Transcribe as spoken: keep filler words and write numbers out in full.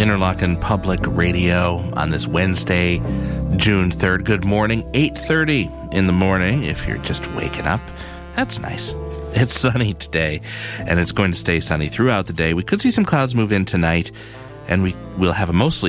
Interlochen Public Radio on this Wednesday, June third. Good morning, eight thirty in the morning if you're just waking up. That's nice. It's sunny today, and it's going to stay sunny throughout the day. We could see some clouds move in tonight, and we will have a mostly